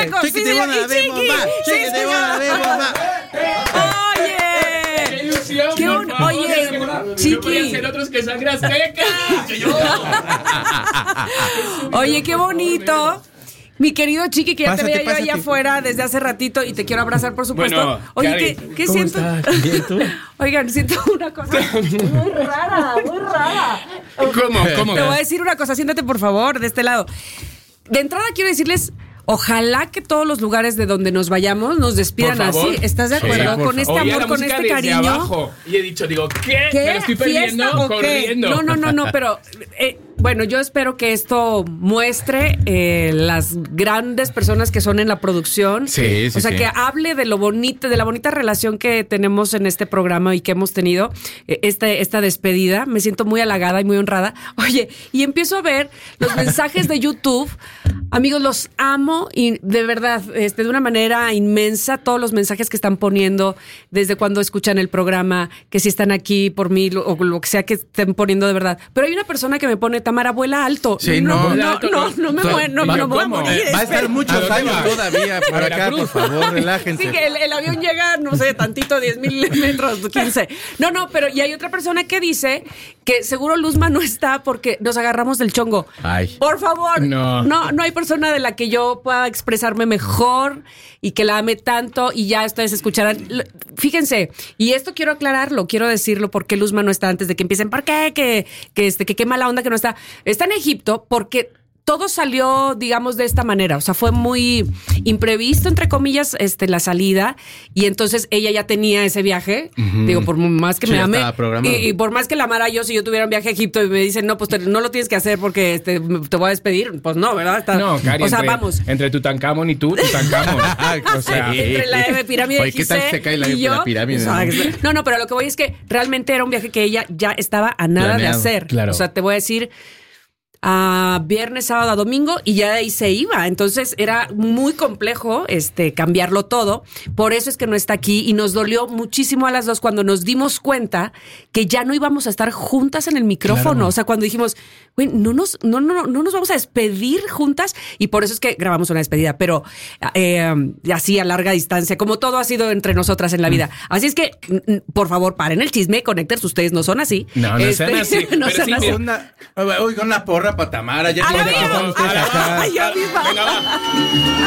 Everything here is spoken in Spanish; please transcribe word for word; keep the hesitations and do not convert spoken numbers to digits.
Marcos. Chiqui Tribuna, la ve bomba. Chiqui Tribuna, la ve bomba. Oye. ¡Qué ilusión! Qué un- oye, Chiqui. Yo voy a hacer otros que sangre azteca. Oye, qué bonito. Mi querido Chiqui, que ya Pásate, te veía yo allá pásate. afuera desde hace ratito y te quiero abrazar, por supuesto. Bueno, Oye, Cari, ¿qué, qué ¿cómo siento? estás? ¿Bien tú? Oigan, siento una cosa muy rara, muy rara. ¿Cómo? ¿Cómo? Te voy a decir una cosa, siéntate por favor, de este lado. De entrada quiero decirles, ojalá que todos los lugares de donde nos vayamos nos despidan Por favor. así. ¿Estás de Sí, acuerdo? por Con este Oía amor, la con música este desde cariño. abajo. Y he dicho, digo, ¿qué? ¿Qué? Me lo estoy perdiendo ¿Fiesta o qué? corriendo. No, no, no, no, pero eh, bueno, yo espero que esto muestre eh, las grandes personas que son en la producción. Sí, sí, O sea, sí. que hable de lo bonito, de la bonita relación que tenemos en este programa y que hemos tenido eh, este, esta despedida. Me siento muy halagada y muy honrada. Oye, y empiezo a ver los mensajes de YouTube. Amigos, los amo y de verdad, este, de una manera inmensa, todos los mensajes que están poniendo desde cuando escuchan el programa, que si están aquí por mí lo- o lo que sea que estén poniendo de verdad. Pero hay una persona que me pone, Tamara, vuela alto. Sí, no, no. no, Alto, no, no. no me Tú- voy, no, va- no me voy a ¿cómo? morir. Eh, va a estar espera. ¿A muchos dónde años vas? todavía por A acá, Veracruz. por favor, relájense. Sí, que el, el avión llega, no sé, tantito, diez mil metros, quince. No, no, pero y hay otra persona que dice que seguro Luzma no está porque nos agarramos del chongo. Ay. Por favor, No. no, no hay persona de la que yo pueda expresarme mejor y que la ame tanto y ya ustedes escucharán. Lo- Fíjense, y esto quiero aclararlo, quiero decirlo porque Luzma no está antes de que empiecen. ¿Por qué? Que, que, este, que qué mala onda que no está. Está en Egipto porque todo salió, digamos, de esta manera. O sea, fue muy imprevisto, entre comillas, este, la salida. Y entonces ella ya tenía ese viaje. Digo, por más que Sí, me ya ame. estaba programado. Y, y por más que la amara yo, si yo tuviera un viaje a Egipto y me dicen, no, pues te- no lo tienes que hacer porque este, te voy a despedir. Pues no, ¿verdad? Está- No, Cari, o sea, entre, vamos. entre Tutankamón y tú, Tutankamón. O sea, Sí. Entre la eh, pirámide Oye, de ¿qué tal Gizeh se cae la- y yo, la pirámide, o sea, no? No, no, pero lo que voy es que realmente era un viaje que ella ya estaba a nada Planeado, de hacer. claro. O sea, te voy a decir, a viernes, sábado, a domingo y ya de ahí se iba. Entonces era muy complejo este cambiarlo todo. Por eso es que no está aquí y nos dolió muchísimo a las dos cuando nos dimos cuenta que ya no íbamos a estar juntas en el micrófono. Claro. O sea, cuando dijimos, güey, no nos, no, no, no nos vamos a despedir juntas y por eso es que grabamos una despedida, pero eh, así a larga distancia, como todo ha sido entre nosotras en la vida. Así es que, mm, mm, por favor, paren el chisme, Connectors, ustedes no son así. No, no sean así, no pero sean sí, así. mira. Una, oiga, una porra para Tamara. Ya A la tiene misma, razón ustedes a la- acá. ay, yo misma. Venga, va.